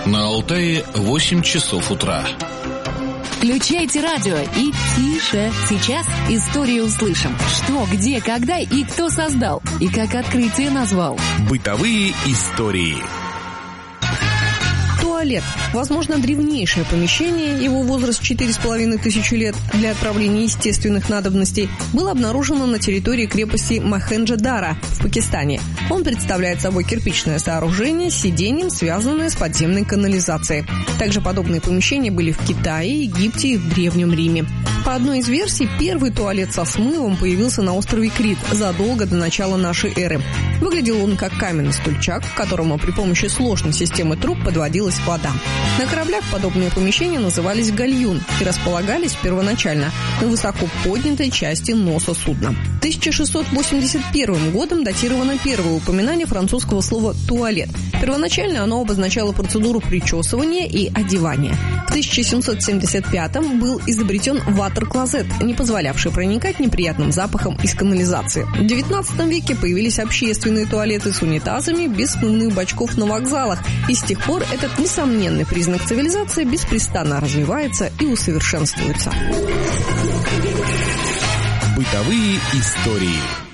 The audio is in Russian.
На Алтае 8 часов утра. Включайте радио и тише. Сейчас историю услышим. Что, где, когда и кто создал. И как открытие назвал. Бытовые истории. Туалет. Возможно, древнейшее помещение, его возраст 4500 лет, для отправления естественных надобностей, было обнаружено на территории крепости Мохенджо-Даро в Пакистане. Он представляет собой кирпичное сооружение с сиденьем, связанное с подземной канализацией. Также подобные помещения были в Китае, Египте и в Древнем Риме. По одной из версий, первый туалет со смывом появился на острове Крит задолго до начала нашей эры. Выглядел он как каменный стульчак, к которому при помощи сложной системы труб подводилась вода. На кораблях подобные помещения назывались гальюн и располагались первоначально на высоко поднятой части носа судна. 1681 годом датировано первое упоминание французского слова «туалет». Первоначально оно обозначало процедуру причесывания и одевания. В 1775 был изобретен ватер-клозет, не позволявший проникать неприятным запахом из канализации. В XIX веке появились общественные туалеты с унитазами без смывных бачков на вокзалах, и с тех пор этот несомненный признак цивилизации беспрестанно развивается и усовершенствуется. Бытовые истории.